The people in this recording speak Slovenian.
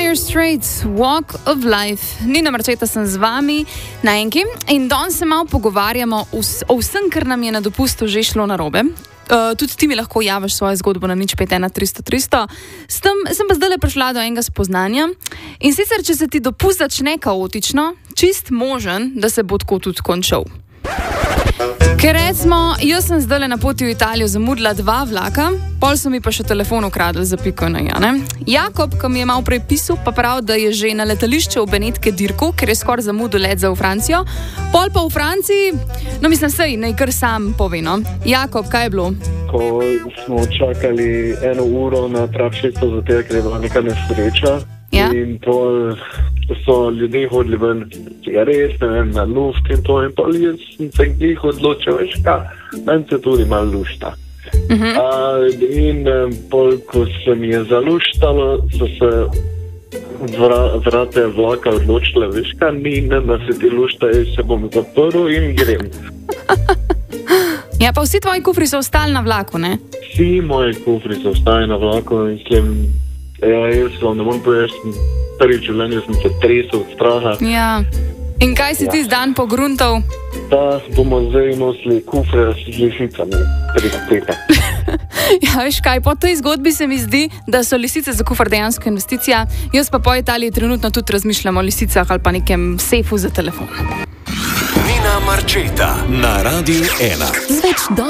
Dire Straits, Walk of Life. Nina Marčeta sem z vami na enki in danes se malo pogovarjamo o vsem, kar nam je na dopustu že šlo narobe. Tudi ti mi lahko javiš svojo zgodbo na 051 300 300. Sem pa zdaj prišla do enega spoznanja. In sicer, če se ti dopust začne kaotično, čist možen, da se bo tako tudi končal. Ker recimo, jaz sem zdaj na poti v Italijo zamudila 2 vlaka, pol so mi pa še telefon ukradli za piko na ja, ne? Jakob, ki mi je malo prej pisal, pa pravi, da je že na letališču v Benetke dirku, ker je skoraj zamudil let za v Francijo. Pol pa v Franciji, no mislim, sej, naj kar sam pove, no. Jakob, kaj je bilo? Ko smo čakali 1 uro na trapšico, zato ker je bila neka nesreča. Ja. In to so ljudje hodili ven cigaret, ne vem, na luft in to. In pol jaz sem se njih odločil, veš kaj, meni se tudi malo lušta. In pol, ko se mi je zaluštalo, so se vrate vlaka odločile, veš kaj, ne da se ti lušta, jaz se bom zaprl in grem. Ja, pa vsi tvoji kufri so ostali na vlaku, ne? Vsi moji kufri so ostali na vlaku in sem, jaz vam ne morem povedati, prvi življenju sem se tresel od straha. Ja. In kaj si ti zdan pogruntal? Da bomo zdaj nosili kufre s lisicami, prioriteta. Ja, veš kaj, po tej zgodbi se mi zdi, da so lisice za kufr dejansko investicija. Jaz pa po Italiji trenutno tudi razmišljam o lisicah ali pa nekem sefu za telefon. Nina Marčeta na Radiu 1.